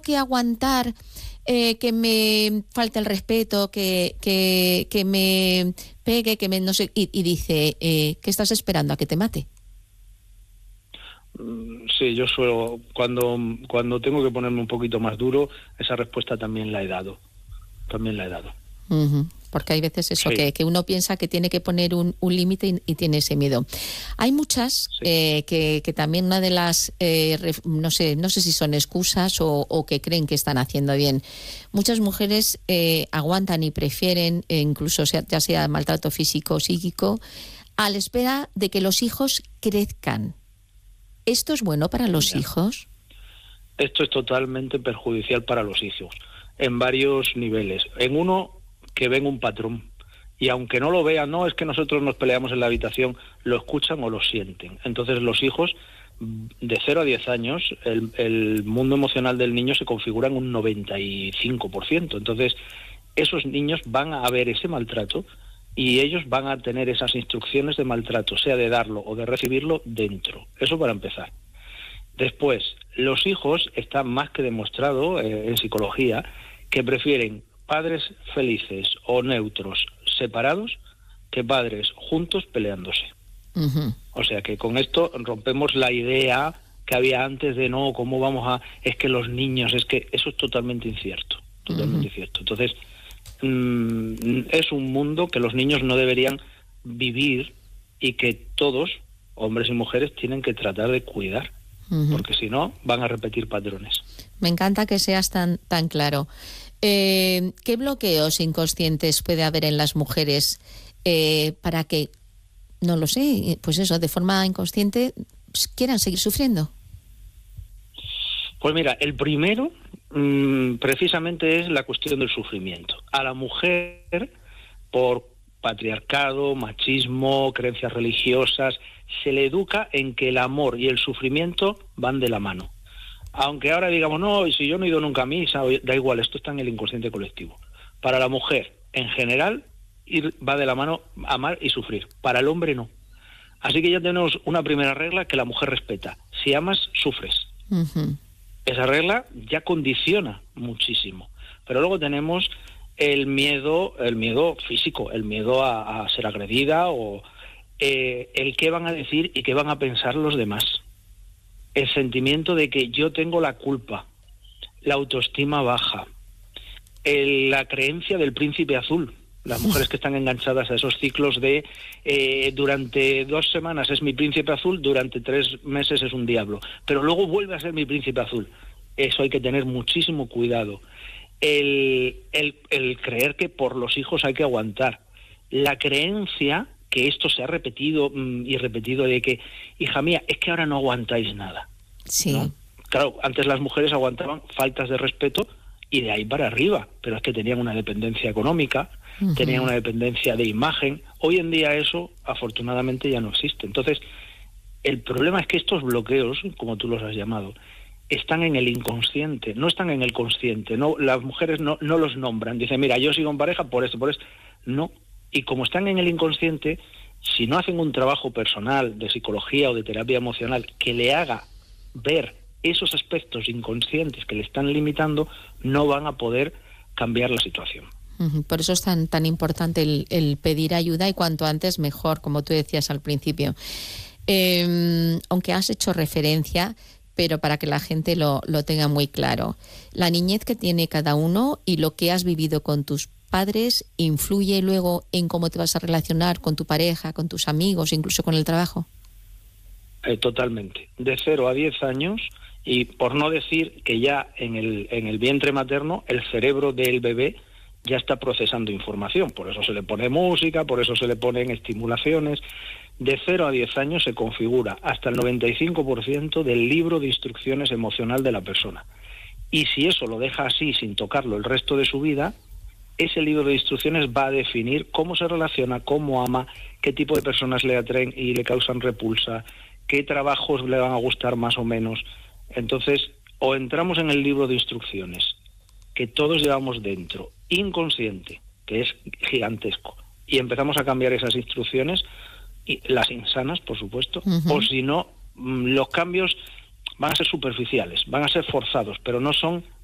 que aguantar que me falte el respeto, que me pegue, que me no sé, y dice, ¿qué estás esperando? ¿A que te mate? Sí, yo suelo, cuando tengo que ponerme un poquito más duro, esa respuesta también la he dado. Uh-huh. Porque hay veces eso, Sí. que uno piensa que tiene que poner un límite y tiene ese miedo. Hay muchas que también una de las, no sé si son excusas o que creen que están haciendo bien. Muchas mujeres aguantan y prefieren, incluso ya sea maltrato físico o psíquico, a la espera de que los hijos crezcan. ¿Esto es bueno para los hijos? Esto es totalmente perjudicial para los hijos, en varios niveles. En uno, que ven un patrón. Y aunque no lo vean, no es que nosotros nos peleamos en la habitación, lo escuchan o lo sienten. Entonces los hijos, de 0 a 10 años, el mundo emocional del niño se configura en un 95%. Entonces esos niños van a ver ese maltrato y ellos van a tener esas instrucciones de maltrato, sea de darlo o de recibirlo, dentro. Eso para empezar. Después, los hijos, está más que demostrado en psicología, que prefieren padres felices o neutros separados que padres juntos peleándose. Uh-huh. O sea que con esto rompemos la idea que había antes de no, ¿cómo vamos a...? Es que los niños, es que eso es totalmente incierto, totalmente incierto. Entonces, es un mundo que los niños no deberían vivir y que todos, hombres y mujeres, tienen que tratar de cuidar, porque si no, van a repetir patrones. Me encanta que seas tan claro. ¿Qué bloqueos inconscientes puede haber en las mujeres para que, no lo sé, pues eso, de forma inconsciente, pues, quieran seguir sufriendo? Pues mira, el primero precisamente es la cuestión del sufrimiento. A la mujer, por patriarcado, machismo, creencias religiosas, se le educa en que el amor y el sufrimiento van de la mano. Aunque ahora digamos, no, y si yo no he ido nunca a misa, da igual, esto está en el inconsciente colectivo. Para la mujer, en general, va de la mano amar y sufrir. Para el hombre, no. Así que ya tenemos una primera regla que la mujer respeta. Si amas, sufres. Uh-huh. Esa regla ya condiciona muchísimo. Pero luego tenemos el miedo físico, el miedo a ser agredida o el qué van a decir y qué van a pensar los demás. El sentimiento de que yo tengo la culpa, la autoestima baja, la creencia del príncipe azul. Las mujeres que están enganchadas a esos ciclos de durante 2 semanas es mi príncipe azul, durante 3 meses es un diablo, pero luego vuelve a ser mi príncipe azul. Eso hay que tener muchísimo cuidado. El creer que por los hijos hay que aguantar. La creencia, que esto se ha repetido y repetido, de que, hija mía, es que ahora no aguantáis nada. Sí. ¿No? Claro, antes las mujeres aguantaban faltas de respeto y de ahí para arriba, pero es que tenían una dependencia económica, tenían una dependencia de imagen. Hoy en día eso, afortunadamente, ya no existe. Entonces, el problema es que estos bloqueos, como tú los has llamado, están en el inconsciente, no están en el consciente. No, las mujeres no los nombran. Dicen, mira, yo sigo en pareja por esto. No. Y como están en el inconsciente, si no hacen un trabajo personal de psicología o de terapia emocional que le haga ver esos aspectos inconscientes que le están limitando, no van a poder cambiar la situación. Por eso es tan importante el pedir ayuda, y cuanto antes mejor, como tú decías al principio. Aunque has hecho referencia, pero para que la gente lo tenga muy claro, la niñez que tiene cada uno y lo que has vivido con tus padres influye luego en cómo te vas a relacionar con tu pareja, con tus amigos, incluso con el trabajo. Totalmente. De 0 a 10 años, y por no decir que ya en el vientre materno el cerebro del bebé ya está procesando información. Por eso se le pone música, por eso se le ponen estimulaciones. De 0 a 10 años se configura hasta el 95% del libro de instrucciones emocional de la persona. Y si eso lo deja así, sin tocarlo el resto de su vida, ese libro de instrucciones va a definir cómo se relaciona, cómo ama, qué tipo de personas le atraen y le causan repulsa, qué trabajos le van a gustar más o menos. Entonces, o entramos en el libro de instrucciones que todos llevamos dentro, inconsciente, que es gigantesco, y empezamos a cambiar esas instrucciones, y las insanas, por supuesto, o si no, los cambios van a ser superficiales, van a ser forzados, pero no son